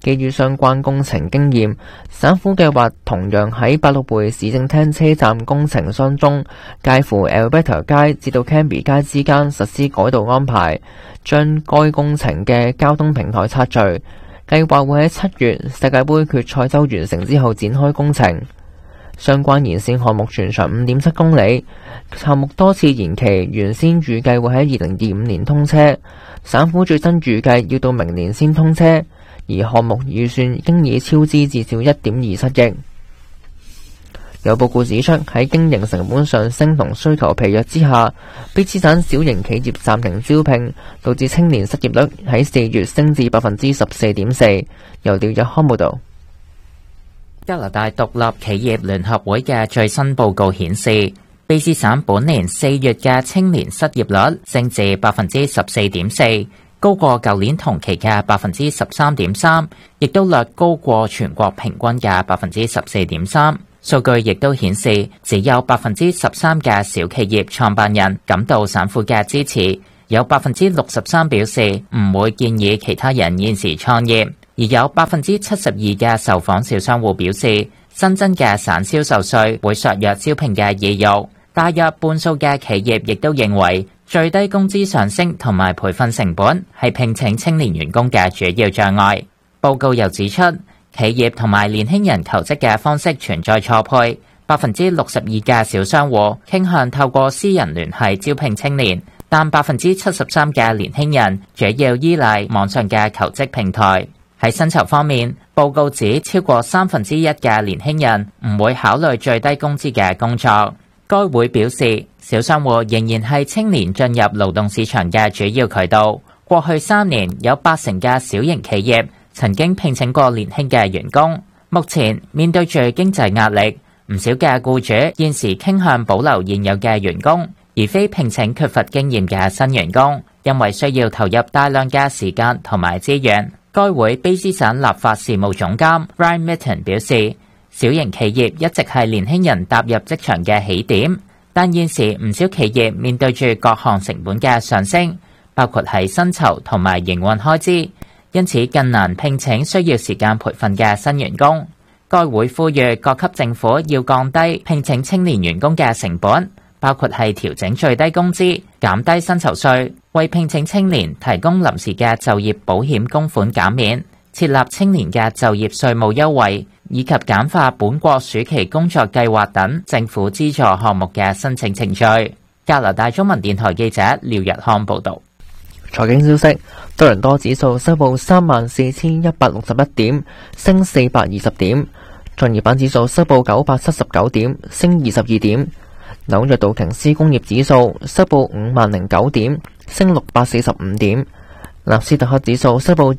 基於相關工程經驗，省府計劃同樣喺百老匯市政廳車站工程當中，介乎 Alberta 街至到 Cambie 街之間實施改道安排，將該工程嘅交通平台拆除。計劃會喺7月世界盃決賽周完成之後展開工程。相關延線項目全長5.7公里，項目多次延期，原先預計會喺2025年通車，省府最新預計要到明年先通車。而項目預算經已超支至少1.27億。有報告指出，喺經營成本上升同需求疲弱之下，卑詩省小型企業暫停招聘，導致青年失業率喺4月升至 14.4%。由廖日康報導。 加拿大獨立企業聯合會嘅最新報告顯示，卑詩省本年4月嘅青年失業率升至 14.4%。高過舊年同期嘅 13.3%， 亦都略高過全國平均嘅 14.3%。數據亦都顯示，只有 13% 嘅小企業創辦人感到省府嘅支持，有 63% 表示唔會建議其他人現時創業，而有 72% 嘅受訪小商戶表示，新增嘅省銷售稅會削弱招聘嘅意欲。大約半數嘅企業亦都認為，最低工資上升同埋培訓成本係聘請青年員工嘅主要障礙。報告又指出，企業同埋年輕人求職嘅方式存在錯配。62% 嘅小商戶傾向透過私人聯繫招聘青年，但 73% 嘅年輕人主要依賴網上嘅求職平台。喺薪酬方面，報告指超過1/3嘅年輕人唔會考慮最低工資嘅工作。該會表示，小商戶仍然係青年進入勞動市場嘅主要渠道。過去3年，有80%嘅小型企業曾經聘請過年輕嘅員工。目前面對住經濟壓力，唔少嘅僱主現時傾向保留現有嘅員工，而非聘請缺乏經驗嘅新員工，因為需要投入大量嘅時間同埋資源。該會卑詩省立法事務總監 Ryan Mitton 表示，小型企業一直係年輕人踏入職場嘅起點，但現時唔少企業面對住各項成本嘅上升，包括係薪酬同埋營運開支，因此更難聘請需要時間培訓嘅新員工。該會呼籲各級政府要降低聘請青年員工嘅成本，包括係調整最低工資、減低薪酬稅、為聘請青年提供臨時嘅就業保險供款減免、設立青年嘅就業稅務優惠，以及簡化本國暑期工作計劃等政府資助項目嘅申請程序。加拿大中文電台記者廖日康報道。 財經消息，多倫多指數收報34,161點，升420點；創業板指數收報979點，升22點；紐約道瓊斯工業指數收報5009點，升645點；納斯達克指數收報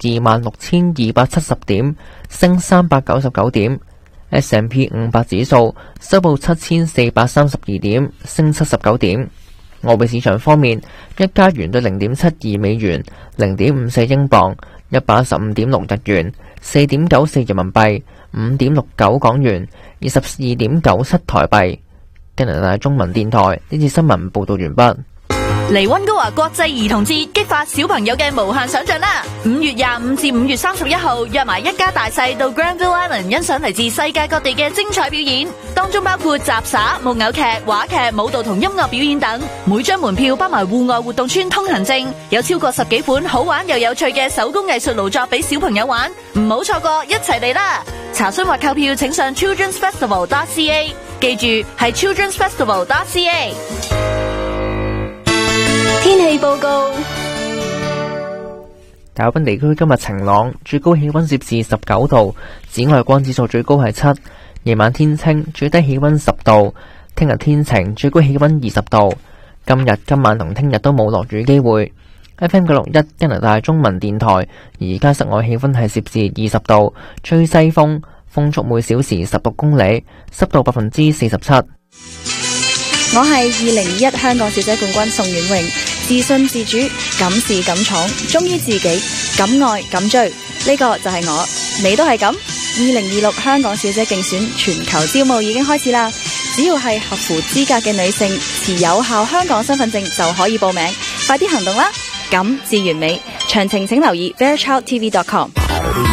26,270點，升399點； S&P 500指數收報7,432點，升79點。外幣市場方面，一加元對0.72美元、0.54英鎊、115.6日元、4.94人民幣、5.69港元、22.97台幣。加拿大中文電台呢次新聞報道完畢。 嚟溫哥華國際兒童節，激發小朋友嘅無限想象啦！5月25至5月31號，約埋一家大細到 Granville Island 欣賞嚟自世界各地嘅精彩表演，當中包括雜耍、木偶劇、話劇、舞蹈同音樂表演等。每張門票包埋戶外活動村通行證，有超過10幾款好玩又有趣嘅手工藝術勞作俾小朋友玩，唔好錯過，一齊嚟啦！查詢或購票請上 childrensfestival.ca， 記住係 childrensfestival.ca。天氣報告： 大部分地區今日晴朗，最高氣溫攝氏19度，紫外光指數最高係7。夜晚天清，最低氣溫10度。聽日天晴，最高氣溫20度。今晚同聽日都冇落雨機會。FM 961加拿大中文電台，而家室外氣溫係攝氏20度，吹西風，風速每小時16公里，濕度47%。 我係2021香港小姐冠軍宋婉穎。自信自主，敢試敢闖，忠於自己，敢愛敢追，呢個就係我，你都係咁。2026香港小姐競選全球招募已經開始啦，只要係合乎資格嘅女性，持有效香港身份證就可以報名，快啲行動啦！敢至完美，詳情請留意 fairchildtv.com。